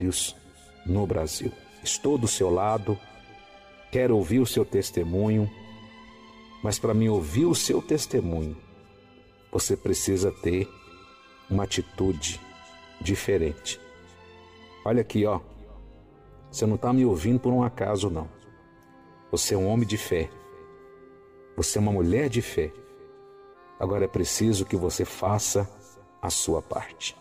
no Brasil. Estou do seu lado, quero ouvir o seu testemunho, mas para mim ouvir o seu testemunho, você precisa ter uma atitude diferente. Olha aqui, ó. Você não está me ouvindo por um acaso, não. Você é um homem de fé. Você é uma mulher de fé. Agora é preciso que você faça a sua parte.